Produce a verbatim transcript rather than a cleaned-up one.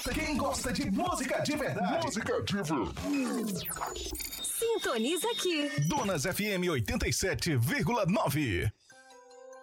gosta, quem gosta de música de verdade. Música de verdade. Sintoniza aqui. Donas F M oitenta e sete vírgula nove.